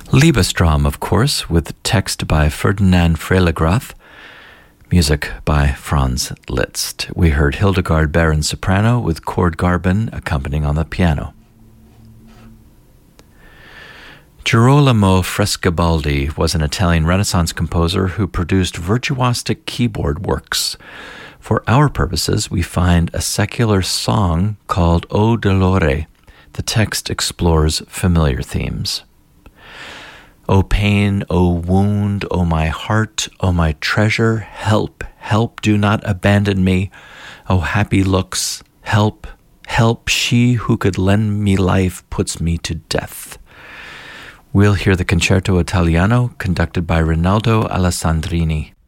Liebestrom, of course, with text by Ferdinand Freiligrath, music by Franz Liszt. We heard Hildegard Baron soprano with Cord Garbin accompanying on the piano. Girolamo Frescobaldi was an Italian Renaissance composer who produced virtuosic keyboard works. For our purposes, we find a secular song called O Dolore. The text explores familiar themes. O pain, O wound, O my heart, O my treasure, help, help, do not abandon me. O happy looks, help, help, she who could lend me life puts me to death. We'll hear the Concerto Italiano conducted by Rinaldo Alessandrini.